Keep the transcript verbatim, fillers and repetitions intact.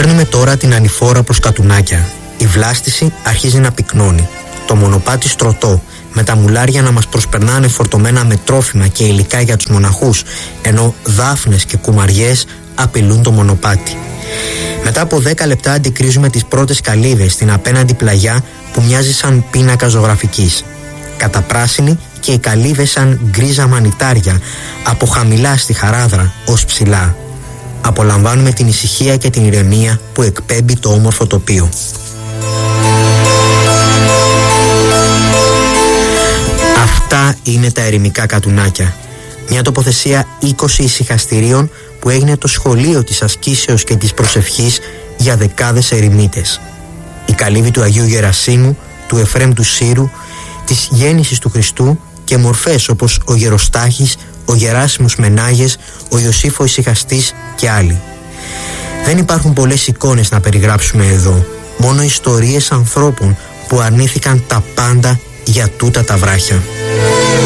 Παίρνουμε τώρα την ανηφόρα προς Κατουνάκια. Η βλάστηση αρχίζει να πυκνώνει. Το μονοπάτι στρωτό, με τα μουλάρια να μας προσπερνάνε φορτωμένα με τρόφιμα και υλικά για τους μοναχούς, ενώ δάφνες και κουμαριές απειλούν το μονοπάτι. Μετά από δέκα λεπτά αντικρίζουμε τις πρώτες καλύβες στην απέναντι πλαγιά που μοιάζει σαν πίνακα ζωγραφικής. Καταπράσινη και οι καλύβες σαν γκρίζα μανιτάρια, από χαμηλά στη χαράδρα ως ψηλά. Απολαμβάνουμε την ησυχία και την ηρεμία που εκπέμπει το όμορφο τοπίο. Αυτά είναι τα ερημικά Κατουνάκια. Μια τοποθεσία είκοσι ησυχαστηρίων που έγινε το σχολείο της ασκήσεως και της προσευχής για δεκάδες ερημίτες. Η καλύβη του Αγίου Γερασίμου, του Εφραίμ του Σύρου, της γέννησης του Χριστού και μορφές όπως ο Γεροστάχης, ο Γεράσιμος Μενάγες, ο Ιωσήφ ο Ησυχαστής και άλλοι. Δεν υπάρχουν πολλές εικόνες να περιγράψουμε εδώ, μόνο ιστορίες ανθρώπων που αρνήθηκαν τα πάντα για τούτα τα βράχια.